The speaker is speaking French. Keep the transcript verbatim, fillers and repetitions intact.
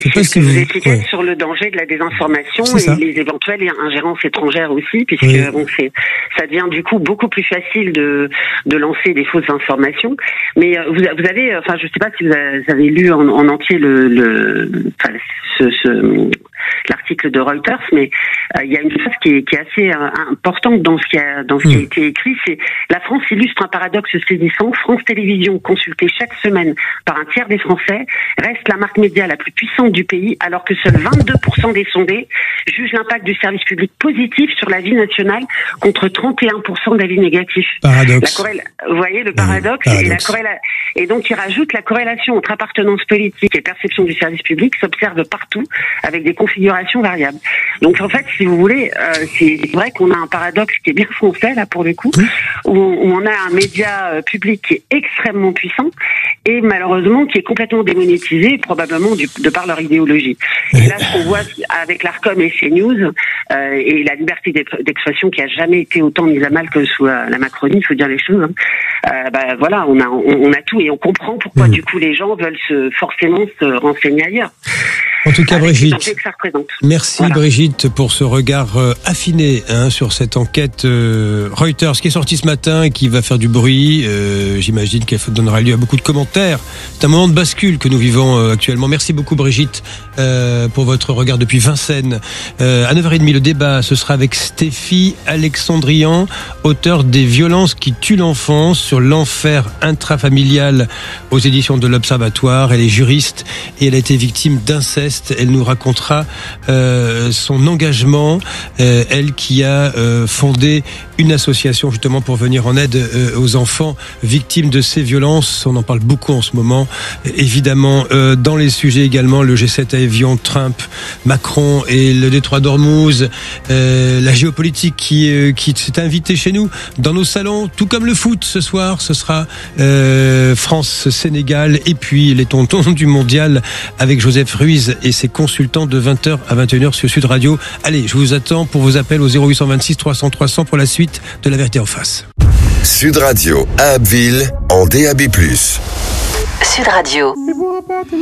C'est c'est ce que vous... vous expliquez ouais. sur le danger de la désinformation C'est et ça. les éventuelles ingérences étrangères aussi, puisque Oui. bon, c'est, ça devient du coup beaucoup plus facile de, de lancer des fausses informations. Mais euh, vous, vous avez, enfin, je sais pas si vous avez lu en, en entier le, le enfin, ce, ce, l'article de Reuters, mais euh, il y a une chose qui est, qui est assez euh, importante dans ce qui a, dans ce qui a Mmh. été écrit, c'est la France illustre un paradoxe saisissant. France Télévisions, consultée chaque semaine par un tiers des Français, reste la marque média la plus puissante du pays, alors que seuls vingt-deux pour cent des sondés jugent l'impact du service public positif sur la vie nationale, contre trente et un pour cent d'avis négatifs. Paradoxe. La corréla... Vous voyez le paradoxe, Mmh, paradoxe. et la corréla... et donc il rajoute la corrélation entre appartenance politique et perception du service public s'observe partout avec des configurations variables. Donc en fait, si vous voulez, euh, c'est vrai qu'on a un paradoxe qui est bien français là pour le coup, Mmh. où, où on a un média euh, public qui est extrêmement puissant et malheureusement qui est complètement démonétisé, probablement du, de par leur idéologie. Et là, ce qu'on voit avec l'Arcom et CNews euh, et la liberté d'expression qui a jamais été autant mise à mal que sous euh, la Macronie, il faut dire les choses. Hein. Euh, bah voilà, on a on, on a tout et on comprend pourquoi mmh. du coup les gens veulent se forcément se renseigner ailleurs. En tout cas, Avec Brigitte, que ça représente. merci voilà. Brigitte pour ce regard euh, affiné hein, sur cette enquête euh, Reuters qui est sortie ce matin et qui va faire du bruit. Euh, j'imagine qu'elle donnera lieu à beaucoup de commentaires. C'est un moment de bascule que nous vivons euh, actuellement. Merci beaucoup Brigitte euh, pour votre regard depuis Vincennes. Euh, à neuf heures trente, le débat, ce sera avec Stéphie Alexandrian, auteure des violences qui tuent l'enfance sur l'enfer intrafamilial aux éditions de l'Observatoire. Elle est juriste et elle a été victime d'inceste. Elle nous racontera euh, son engagement, euh, elle qui a euh, fondé une association justement pour venir en aide euh, aux enfants victimes de ces violences. On en parle beaucoup en ce moment. Évidemment, euh, dans les sujets également, le G sept à Évian, Trump, Macron et le détroit d'Ormuz, euh, la géopolitique qui, euh, qui s'est invitée chez nous dans nos salons, tout comme le foot ce soir. Ce sera euh, France-Sénégal et puis les tontons du mondial avec Joseph Ruiz et ses consultants de vingt heures à vingt et une heures sur Sud Radio. Allez, je vous attends pour vos appels au zéro huit cent vingt-six trois cents trois cents pour la suite de La Vérité en face. Sud Radio à Abbeville en D A B plus. Sud Radio.